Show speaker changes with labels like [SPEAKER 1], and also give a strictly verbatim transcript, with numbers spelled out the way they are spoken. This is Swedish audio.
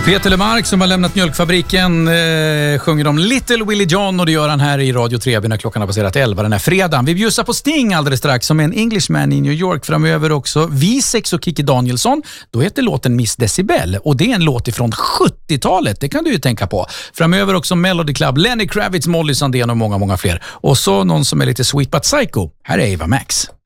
[SPEAKER 1] Peter Lemark som har lämnat mjölkfabriken eh, sjunger om Little Willie John, och det gör han här i Radio tre när klockan har passerat elva den här fredagen. Vi bjussar på Sting alldeles strax som en Englishman i New York. Framöver också Visex och Kikki Danielsson. Då heter låten Miss Decibel, och det är en låt ifrån sjuttiotalet. Det kan du ju tänka på. Framöver också Melody Club, Lenny Kravitz, Molly Sandén och många, många fler. Och så någon som är lite sweet but psycho. Här är Ava Max.